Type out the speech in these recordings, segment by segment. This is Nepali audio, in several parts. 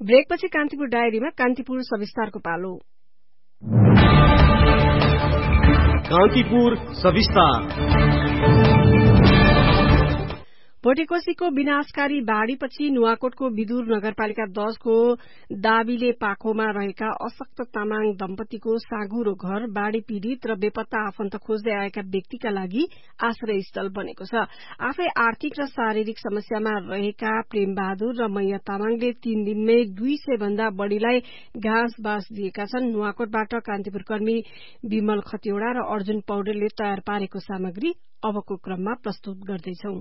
ब्रेकपछि कान्तिपुर डायरीमा कान्तिपुर सविस्तारको पालो। कान्तिपुर सविस्तार। भोटेकोसीको विनाशकारी बाढ़ीपछि नुवाकोटको विदुर नगरपालिका 10 को दाबीले पाखोमा रहेका अशक्त तामाङ दम्पतिको साँगुरो घर बाढ़ी पीड़ित र बेपत्ता आफन्त खोज्दै आएका व्यक्तिका लागि आश्रय स्थल बनेको छ। आफै आर्थिक र शारीरिक समस्यामा रहेका प्रेम बहादुर र मैया तामाङले 3 दिनमै 200 भन्दा बढ़ीलाई घाँस बाँस दिएका छन्। नुवाकोटबाट कान्तिपुर कर्मी विमल खतिवड़ा र अर्जुन पौडेलले तयार पारेको सामग्री अबको क्रममा प्रस्तुत गर्दैछौं।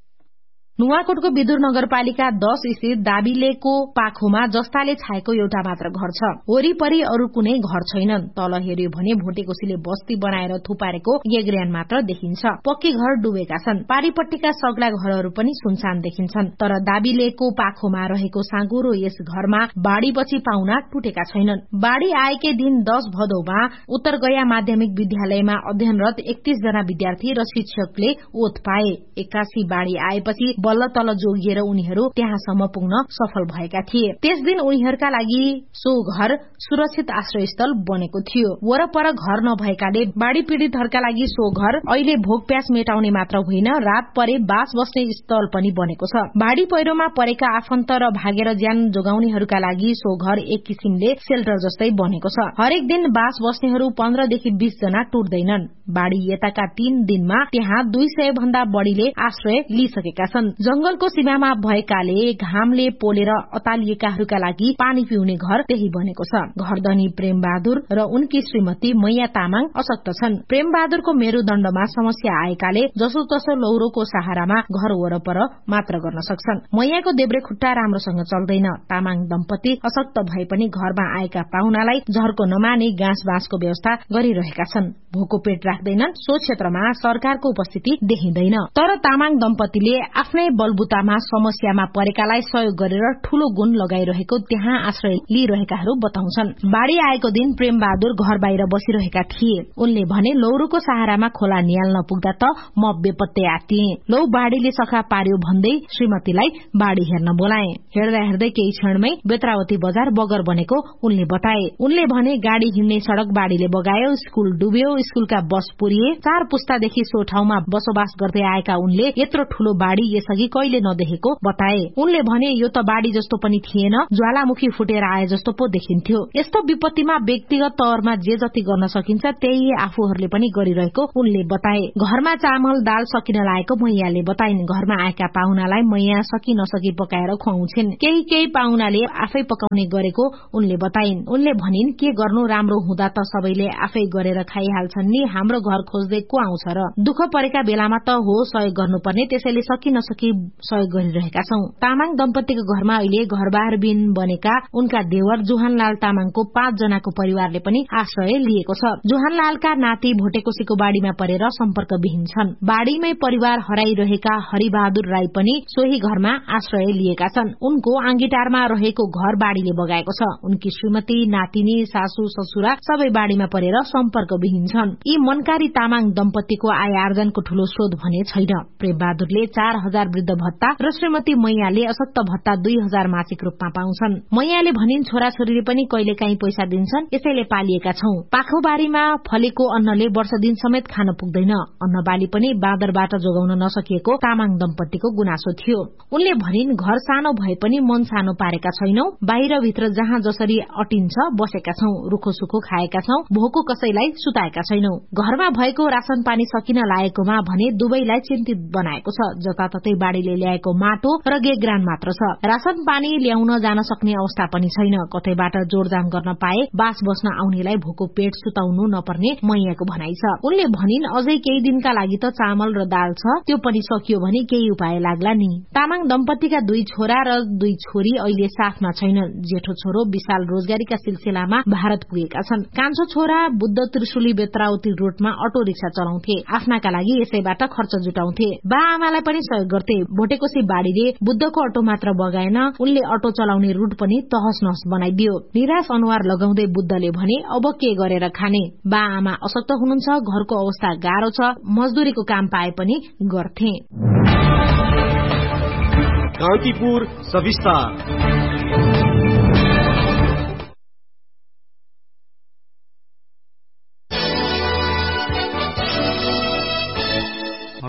नुवाकोटको विदुर नगरपालिका 10 स्थित दाबीलेको पाखोमा जस्ताले छाएको एउटा मात्र घर छ। वरिपरि अरू कुनै घर छैनन्। तल हेर्यो भने भोटेकोसीले बस्ती बनाएर थुपारेको यग्र्यान मात्र देखिन्छ। पक्की घर डुबेका छन्। पारिपट्टिका सग्ला घरहरू पनि सुनसान देखिन्छन्। तर दाबीलेको पाखोमा रहेको साँगुरो यस घरमा बाढ़ीपछि पाहुना टुटेका छैनन्। बाढ़ी आएकै दिन 10 भदौमा उत्तर गया माध्यमिक विद्यालयमा अध्ययनरत 31 जना विद्यार्थी र शिक्षकले ओत पाए। 81 बाढ़ी आएपछि बल्ल तल जोगिएर उनीहरू त्यहाँसम्म पुग्न सफल भएका थिए। त्यस दिन उनीहरूका लागि सो घर सुरक्षित आश्रयस्थल बनेको थियो। वरपर घर नभएकाले बाढ़ी पीड़ितहरूका लागि सो घर अहिले भोक प्यास मेटाउने मात्र होइन, रात परे बास बस्ने स्थल पनि बनेको छ। बाढ़ी पहिरोमा परेका आफन्त र भागेर ज्यान जोगाउनेहरूका लागि सो घर एक किसिमले सेल्टर जस्तै बनेको छ। हरेक दिन बास बस्नेहरू 15 देखि 20 जना टुट्दैनन्। बाढ़ी यताका 3 दिनमा त्यहाँ 200 भन्दा बढ़ीले आश्रय लिइसकेका छन्। जंगलको सीमामा भएकाले घामले पोलेर अतालिएकाहरूका लागि पानी पिउने घर त्यही बनेको छ। घरधनी प्रेम बहादुर र उनकी श्रीमती मैया तामाङ अशक्त छन्। प्रेम बहादुरको मेरुदण्डमा समस्या आएकाले जसो तसो लौरोको सहारामा घर वरपर मात्र गर्न सक्छन्। मैयाको देब्रे खुट्टा राम्रोसँग चल्दैन। तामाङ दम्पति अशक्त भए पनि घरमा आएका पाहुनालाई झर्को नमाने घाँस बाँसको व्यवस्था गरिरहेका छन्। भोको पेट राख्दैनन्। सो क्षेत्रमा सरकारको उपस्थिति देखिँदैन। तर तामाङ दम्पतिले आफ्नै बलबुतामा समस्यामा परेकालाई सहयोग गरेर ठूलो गुण लगाइरहेको त्यहाँ आश्रय लिइरहेकाहरू बताउँछन्। बाढ़ी आएको दिन प्रेम बहादुर घर बाहिर बसिरहेका थिए। उनले भने लौरोको सहारामा खोला निहाल्न पुग्दा त म बेपत्ते आतिए। लौ बाढ़ीले सखा पार्यो भन्दै श्रीमतीलाई बाढ़ी हेर्न बोलाए। हेर्दा हेर्दै केही क्षणमै बेत्रावती बजार बगर बनेको उनले बताए। उनले भने गाड़ी हिँड्ने सड़क बाढ़ीले बगायो, स्कूल डुब्यो, स्कूलका बस पुरिए। 4 पुस्तादेखि सो ठाउँमा बसोबास गर्दै आएका उनले यत्रो ठूलो बाढ़ी यसअघि कहिले नदेखेको बताए। उनले भने यो त बाढ़ी जस्तो पनि थिएन, ज्वालामुखी फुटेर आए जस्तो पो देखिन्थ्यो। यस्तो विपत्तिमा व्यक्तिगत तवरमा जे जति गर्न सकिन्छ त्यही आफूहरूले पनि गरिरहेको उनले बताए। घरमा चामल दाल सकिन लागेको मैयाले बताइन्। घरमा आएका पाहुनालाई मैया सकी नसकी पकाएर खुवाउँछिन्। केही पाहुनाले आफै पकाउने गरेको उनले बताइन्। उनले भनिन् के गर्नु, राम्रो हुँदा त सबैले आफै गरेर खाइहाल्छन् नि, हाम्रो घर खोज्दै को आउँछ र। दुःख परेका बेलामा त हो सहयोग गर्नुपर्ने, त्यसैले सकी नसकी सहयोग गरिरहेका छौं। तामाङ दम्पतिको घरमा अहिले घरबार बिन बनेका उनका देवर जोहानलाल तामाङको 5 जनाको परिवारले पनि आश्रय लिएको छ। जोहानलालका नाति भोटेकोसीको बाढ़ीमा परेर सम्पर्कविहीन छन्। बाढ़ीमै परिवार हराइरहेका हरिबहादुर राई पनि सोही घरमा आश्रय लिएका छन्। उनको आंगीटारमा रहेको घर बाढ़ीले बगाएको छ। उनकी श्रीमती, नातिनी, सासू, ससुरा सबै बाढ़ीमा परेर सम्पर्कविहीन छन्। यी मनकारी तामाङ दम्पतिको आय आर्जनको ठूलो स्रोत भने छैन। प्रेम बहादुरले 4000 वृद्ध भत्ता र श्रीमती मैयाले अशक्त भत्ता 2000 मासिक रूपमा पाउँछन्। मैयाले भनिन् छोराछोरीले पनि कहिलेकाहीँ पैसा दिन्छन्, यसैले पालिएका छौं। पाखोबारीमा फलेको अन्नले वर्ष दिन समेत खान पुग्दैन। अन्नबाली पनि बाँदरबाट जोगाउन नसकिएको तामाङ दम्पतिको गुनासो थियो। उनले भनिन् घर सानो भए पनि मन सानो पारेका छैनौं। बाहिर भित्र जहाँ जसरी अटिन्छ बसेका छौं। रुखो सुखो खाएका छौं। भोको कसैलाई सुताएका छैनौं। घरमा भएको राशन पानी सकिन लागेकोमा भने दुवैलाई चिन्तित बनाएको छ। जताततै बाढ़ीले ल्याएको माटो र गेग्रान मात्र छ। राशन पानी ल्याउन जान सक्ने अवस्था पनि छैन। कतैबाट जोडजाम गर्न पाए बास बस्न आउनेलाई भोको पेट सुताउनु नपर्ने मैयाको भनाइ छ। उनले भनिन् अझै केही दिनका लागि त चामल र दाल छ, त्यो पनि सकियो भने केही उपाय लाग्ला नि। तामाङ दम्पतिका 2 छोरा र 2 छोरी अहिले साथमा छैनन्। जेठो छोरो विशाल रोजगारीका सिलसिलामा भारत पुगेका छन्। कान्छो छोरा बुद्ध त्रिशुली बेत्रावती रोडमा अटो रिक्सा चलाउँथे। आफ्नाका लागि यसैबाट खर्च जुटाउँथे। बा आमालाई पनि सहयोग गर्थे। भोटेकोसी बाढ़ीले बुद्धको अटो मात्र बगाएन, उनले अटो चलाउने रूट पनि तहस नहस बनाइदियो। निराश अनुहार लगाउँदै बुद्धले भने अब के गरेर खाने। बा आमा अशक्त हुनुहुन्छ, घरको अवस्था गाह्रो छ, मजदुरीको काम पाए पनि गर्थे। कान्तिपुर सविस्तार।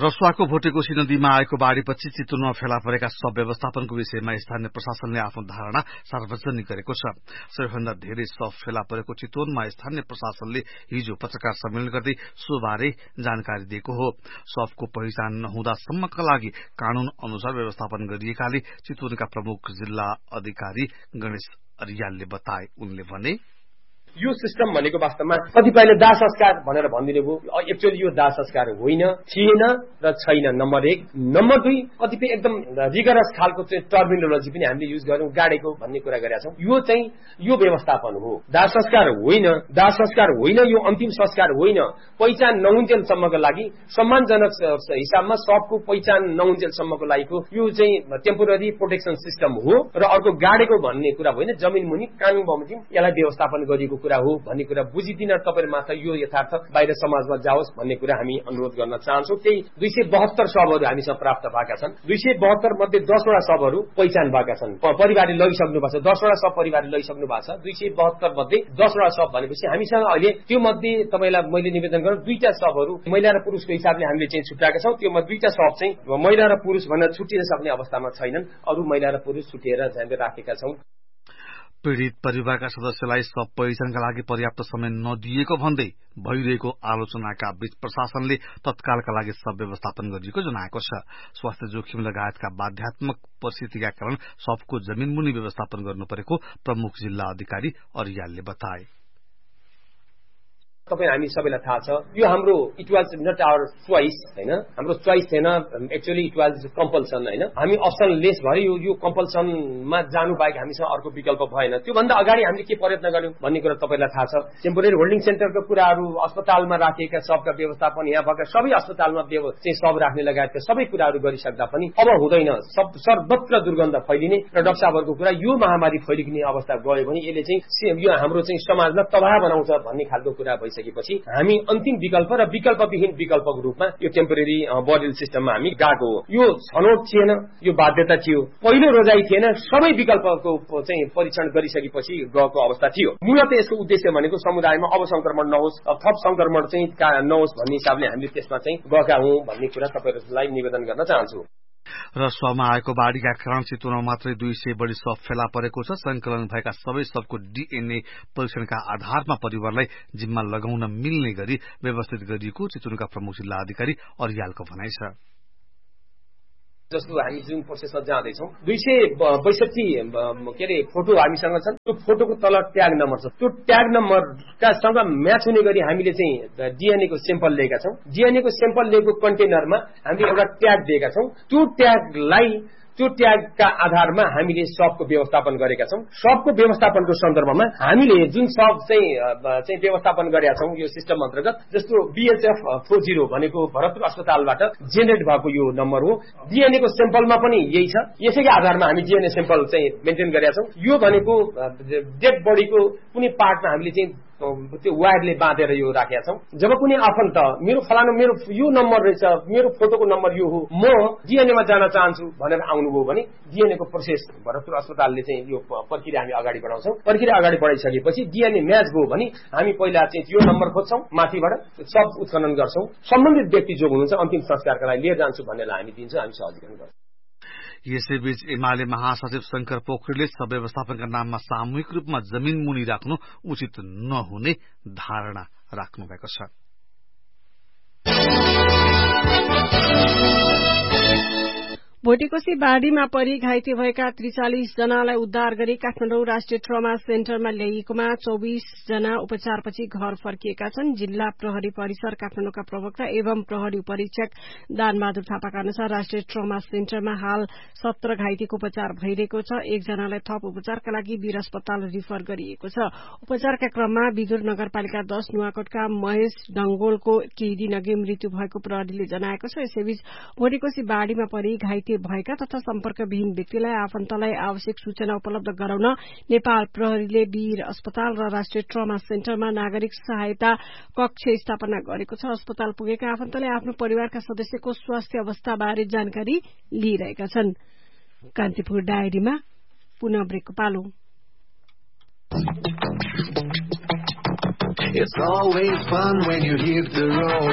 रसुवाको भोटेकोशी नदीमा आएको बाढ़ीपछि चितवनमा फेला परेका शव व्यवस्थापनको विषयमा स्थानीय प्रशासनले आफ्नो धारणा सार्वजनिक गरेको छ। सबैभन्दा धेरै शव फेला परेको चितवनमा स्थानीय प्रशासनले हिजो पत्रकार सम्मेलन गर्दै सो बारे जानकारी दिएको हो। शवको पहिचान नहुँदासम्मका लागि कानून अनुसार व्यवस्थापन गरिएकाले चितवनका प्रमुख जिल्ला अधिकारी गणेश अरियालले बताए। उनले भने यो सिस्टम भनेको वास्तवमा कतिपयले दाह संस्कार भनेर भनिदिनु भयो। एक्चुअली यो दाह संस्कार होइन, थिएन र छैन। नम्बर 1। नम्बर 2, कतिपय एकदम रिगरस खालको चाहिँ टर्मिनोलोजी पनि हामीले युज गर्यौं, गाडेको भन्ने कुरा गरेका छौं। यो चाहिँ यो व्यवस्थापन हो, दाह संस्कार होइन। दाह संस्कार होइन, यो अन्तिम संस्कार होइन। पहिचान नहुन्जेलसम्मको लागि सम्मानजनक हिसाबमा सबको पहिचान नहुन्जेलसम्मको लागिको यो चाहिँ टेम्पोररी प्रोटेक्सन सिस्टम हो। र अर्को गाडेको भन्ने कुरा होइन, जमिन मुनि कानून बमोजिम यसलाई व्यवस्थापन गरिएको कुरा हो भन्ने कुरा बुझिदिन तपाईहरु मात्र यो यथार्थ बाहिर समाजमा जाओस् भन्ने कुरा हामी अनुरोध गर्न चाहन्छौं। त्यही 272 शवहरू हामीसँग प्राप्त भएका छन्। 272 मध्ये 10 वटा शवहरू पहिचान भएका छन्, परिवारले लगिसक्नु भएको छ। 10 वटा शव परिवारले लगिसक्नु भएको छ। 272 मध्ये 10 वटा शव भनेपछि हामीसँग अहिले त्यो मध्ये तपाईलाई मैले निवेदन गरौँ 2टा शवहरू महिला र पुरुषको हिसाबले हामीले चाहिँ छुट्याएका छौं। त्यो मध्ये 2टा शव चाहिँ महिला र पुरुष भनेर छुट्टिन सक्ने अवस्थामा छैनन्, अरु महिला र पुरुष छुटिएर ध्यान राखेका छौं। पीड़ित परिवारका सदस्यलाई शव पहिचानका लागि पर्याप्त समय नदिएको भन्दै भइरहेको आलोचनाका बीच प्रशासनले तत्कालका लागि शव व्यवस्थापन गरिएको जनाएको छ। स्वास्थ्य जोखिम लगायतका बाध्यात्मक परिस्थितिका कारण शवको जमिनमुनि व्यवस्थापन गर्नु परेको प्रमुख जिल्ला अधिकारी अरियालले बताए। तपाई हामी सबैलाई थाहा छ, यो हाम्रो it was not our choice हैन, हाम्रो चोइस थिएन। एक्चुअली इट वाज कम्पल्सन हैन। हामी अप्सन लेस भए यो कम्पल्सनमा जानु बाहेक हामीसँग अर्को विकल्प भएन। त्यो भन्दा अगाडि हामीले के प्रयत्न गर्यौं भन्ने कुरा तपाईलाई थाहा छ। टेम्पोरेरी होल्डिङ सेन्टरको कुराहरू, अस्पतालमा राखिएका शवका व्यवस्थापन, यहाँ भएका सबै अस्पतालमा चाहिँ शव राख्ने लगायतका सबै कुराहरू गरिसक्दा पनि अब हुँदैन। सर्वत्र दुर्गन्ध फैलिने र डाक्टर साहबहरुको कुरा यो महामारी फैलिने अवस्था गयो भने यसले चाहिँ यो हाम्रो चाहिँ समाजलाई तबाह बनाउँछ भन्ने खालको कुरा भइसकेपछि हामी अन्तिम विकल्प र विकल्पविहीन विकल्पको रूपमा यो टेम्पोरेरी बरियल सिस्टममा हामी गएको हो। यो छनौट थिएन, यो बाध्यता थियो, पहिलो रोजाइ थिएन। सबै विकल्पको चाहिँ परीक्षण गरिसकेपछि गएको अवस्था थियो। मूलत यसको उद्देश्य भनेको समुदायमा अब संक्रमण नहोस्, थप संक्रमण चाहिँ नहोस् भन्ने हिसाबले हामीले त्यसमा चाहिँ गएका हौं भन्ने कुरा तपाईहरुलाई निवेदन गर्न चाहन्छु। रसुवामा आएको बाढ़ीका कारण चितवनमा मात्रै 200 बढी शव फेला परेको छ। संकलन भएका सबै शवको डीएनए परीक्षणका आधारमा परिवारलाई जिम्मा लगाउन मिल्ने गरी व्यवस्थित गरिएको चितवनका प्रमुख जिल्ला अधिकारी अरियालको भनाइ छ। जस्तो हामी जुन प्रोसेसमा जाँदैछौं 262 के फोटो हामीसँग छन्। त्यो फोटोको तल ट्याग नम्बर छ। त्यो ट्याग नम्बरका सँग म्याच हुने गरी हामीले चाहिँ डीएनए को सैम्पल लिएका छौं। डीएनए को सैम्पल लिएको कन्टेनरमा हामीले एउटा ट्याग दिएका छौं। त्यो ट्यागका आधारमा हामीले शवको व्यवस्थापन गरेका छौं। शवको व्यवस्थापनको सन्दर्भमा हामीले जुन शव चाहिँ व्यवस्थापन गरेका छौं यो सिस्टम अन्तर्गत, जस्तो BHF 40 भनेको भरतपुर अस्पतालबाट जेनेरेट भएको यो नम्बर हो। डीएनए को सैम्पलमा पनि यही छ। यसैको आधारमा हामी डीएनए सैम्पल चाहिँ मेन्टेन गरेका छौं। यो भनेको डेड बडीको कुनै पार्टमा हामीले चाहिँ त्यो वायरले बाँधेर यो राखेका छौं। जब कुनै आफन्त मेरो यो नम्बर रहेछ, मेरो फोटोको नम्बर यो हो, म डीएनएमा जान चाहन्छु भनेर आउनुभयो भने डीएनए को प्रोसेस भरतपुर अस्पतालले चाहिँ यो प्रक्रिया हामी अगाडि बढाउँछौं। प्रक्रिया अगाडि बढाइसकेपछि डीएनए म्याच भयो भने हामी पहिला चाहिँ यो नम्बर खोज्छौं, माथिबाट सब उत्खनन गर्छौं। सम्बन्धित व्यक्ति जो हुनुहुन्छ अन्तिम संस्कारका लागि लिएर जान्छु भन्नेलाई हामी दिन्छौं, हामी सहजीकरण गर्छौं। यसैबीच एमाले महासचिव शंकर पोखरेलले शव व्यवस्थापनका नाममा सामूहिक रूपमा जमिन मुनि राख्नु उचित नहुने धारणा राख्नु भएको छ। भोटेकोशी बाढ़ीमा परि घाइते भएका 43 जनालाई उद्धार गरी काठमाडौँ राष्ट्रिय ट्रमा सेन्टरमा ल्याइएकोमा 24 जना उपचारपछि घर फर्किएका छन्। जिल्ला प्रहरी परिसर काठमाडौँका प्रवक्ता एवं प्रहरी उपरीक्षक दानबहादुर थापाका अनुसार राष्ट्रिय ट्रमा सेन्टरमा हाल 17 घाइतेको उपचार भइरहेको छ। 1 जनालाई थप उपचारका लागि वीर अस्पताल रिफर गरिएको छ। उपचारका क्रममा विदुर नगरपालिका 10 नुवाकोटका महेश डंगोलको केही दिन अघि मृत्यु भएको प्रहरीले जनाएको छ। यसैबीच भोटेकोशी बाढ़ीमा परि घाइते भएका तथा सम्पर्कविहीन व्यक्तिलाई आफन्तलाई आवश्यक सूचना उपलब्ध गराउन नेपाल प्रहरीले वीर अस्पताल र राष्ट्रिय ट्रमा सेन्टरमा नागरिक सहायता कक्ष स्थापना गरेको छ। अस्पताल पुगेका आफन्तले आफ्नो परिवारका सदस्यको स्वास्थ्य अवस्थाबारे जानकारी लिइरहेका छन्। कान्तिपुर डायरीमा पुनः ब्रेकको पालो। It's always fun when you hit the road.